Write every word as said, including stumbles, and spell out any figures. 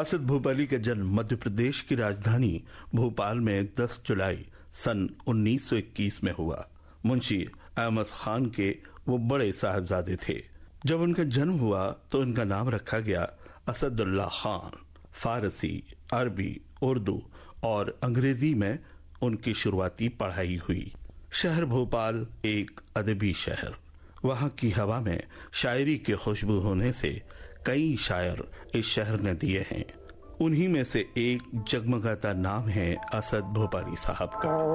असद भोपाली का जन्म मध्य प्रदेश की राजधानी भोपाल में दस जुलाई सन उन्नीस सौ इक्कीस में हुआ। मुंशी अहमद खान के वो बड़े साहबजादे थे। जब उनका जन्म हुआ तो उनका नाम रखा गया असदुल्लाह खान। फारसी, अरबी, उर्दू और अंग्रेजी में उनकी शुरुआती पढ़ाई हुई। शहर भोपाल एक अदबी शहर। वहाँ की हवा में शायरी की खुशबू होने से कई शायर इस शहर ने दिए हैं। उन्हीं में से एक जगमगाता नाम है असद भोपाली साहब का।